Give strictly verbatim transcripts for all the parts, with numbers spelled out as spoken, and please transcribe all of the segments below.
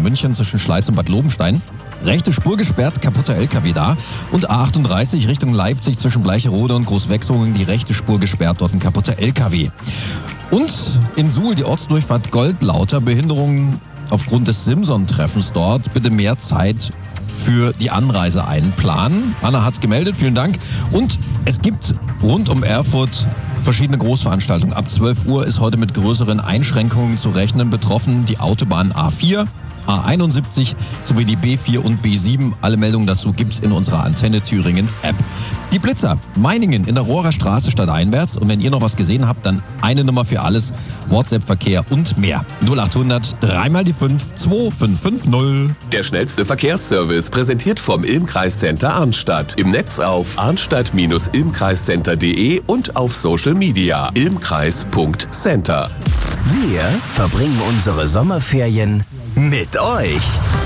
München zwischen Schleiz und Bad Lobenstein. Rechte Spur gesperrt, kaputter L K W da. Und A achtunddreißig Richtung Leipzig zwischen Bleicherode und Großwechsungen, die rechte Spur gesperrt, dort ein kaputter L K W. Und in Suhl die Ortsdurchfahrt Goldlauter, Behinderungen aufgrund des Simson-Treffens dort. Bitte mehr Zeit für die Anreise einplanen. Anna hat's gemeldet, vielen Dank. Und es gibt rund um Erfurt verschiedene Großveranstaltungen. Ab zwölf Uhr ist heute mit größeren Einschränkungen zu rechnen. Betroffen die Autobahn A vier, A einundsiebzig sowie die B vier und B sieben. Alle Meldungen dazu gibt's in unserer Antenne Thüringen App. Die Blitzer, Meiningen in der Rohrer Straße stadteinwärts. Und wenn ihr noch was gesehen habt, dann eine Nummer für alles, WhatsApp-Verkehr und mehr. null achthundert, dreimal die fünf, zwei fünf fünf null. Der schnellste Verkehrsservice präsentiert vom Ilm-Kreiscenter Arnstadt. Im Netz auf arnstadt Bindestrich ilmkreiscenter punkt de und auf Social Media ilmkreis punkt center. Wir verbringen unsere Sommerferien mit euch.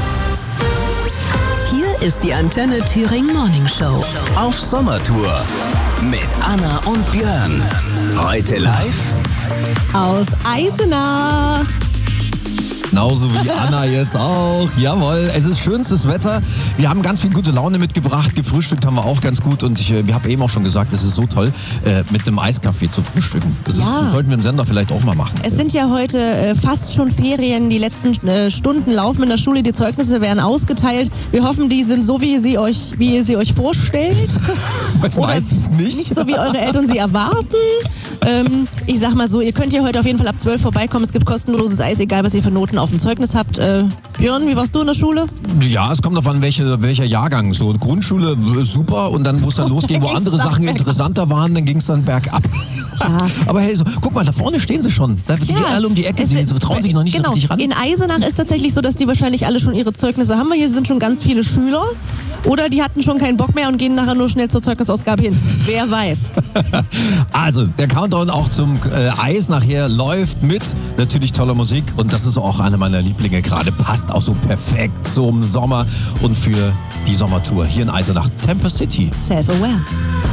Hier ist die Antenne Thüringen Morning Show. Auf Sommertour mit Anna und Björn. Heute live aus Eisenach. Genauso wie Anna jetzt auch. Jawohl, es ist schönstes Wetter. Wir haben ganz viel gute Laune mitgebracht. Gefrühstückt haben wir auch ganz gut. Und ich, wir haben eben auch schon gesagt, es ist so toll, äh, mit einem Eiskaffee zu frühstücken. Das, Ja. ist, das sollten wir im Sender vielleicht auch mal machen. Es sind ja heute äh, fast schon Ferien. Die letzten äh, Stunden laufen in der Schule. Die Zeugnisse werden ausgeteilt. Wir hoffen, die sind so, wie ihr sie euch, wie ihr sie euch vorstellt. Das Oder meistens nicht. Nicht so, wie eure Eltern sie erwarten. Ähm, ich sag mal so, ihr könnt ja heute auf jeden Fall ab zwölf vorbeikommen. Es gibt kostenloses Eis, egal was ihr für Noten auf dem Zeugnis habt. Äh, Björn, wie warst du in der Schule? Ja, es kommt davon, welche, welcher Jahrgang. So Grundschule äh, super und dann, wo es dann losging, wo Ging's andere dann Sachen bergab. interessanter waren, dann ging es dann bergab. Ja. Aber hey, so, guck mal, da vorne stehen sie schon. Da die gehen alle um die Ecke, es sie ist- so, trauen sich noch nicht genau. so richtig ran. In Eisenach ist tatsächlich so, dass die wahrscheinlich alle schon ihre Zeugnisse haben. Hier sind schon ganz viele Schüler. Oder die hatten schon keinen Bock mehr und gehen nachher nur schnell zur Zeugnisausgabe hin. Wer weiß. Also, der Countdown auch zum äh, Eis nachher läuft mit natürlich toller Musik und das ist auch eine meiner Lieblinge gerade. Passt auch so perfekt zum Sommer und für die Sommertour hier in Eisenach. Temper City. Self-aware.